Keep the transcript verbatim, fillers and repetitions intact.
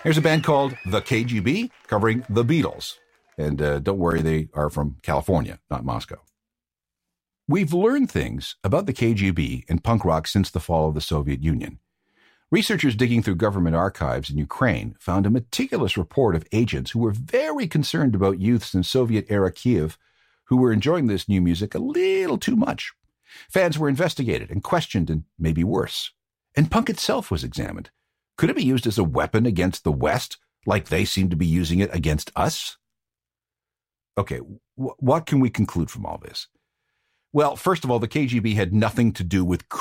Here's a band called the K G B covering the Beatles. And uh, don't worry, they are from California, not Moscow. We've learned things about the K G B and punk rock since the fall of the Soviet Union. Researchers digging through government archives in Ukraine found a meticulous report of agents who were very concerned about youths in Soviet-era Kiev who were enjoying this new music a little too much. Fans were investigated and questioned and maybe worse. And punk itself was examined. Could it be used as a weapon against the West, like they seem to be using it against us? Okay, wh- what can we conclude from all this? Well, first of all, the K G B had nothing to do with